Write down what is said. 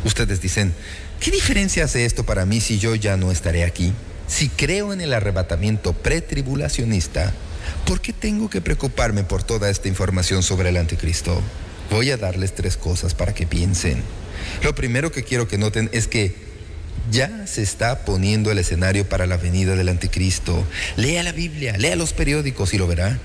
Ustedes dicen, ¿qué diferencia hace esto para mí si yo ya no estaré aquí? Si creo en el arrebatamiento pretribulacionista, ¿por qué tengo que preocuparme por toda esta información sobre el anticristo? Voy a darles 3 cosas para que piensen. Lo primero que quiero que noten es que ya se está poniendo el escenario para la venida del anticristo. Lea la Biblia, lea los periódicos y lo verá.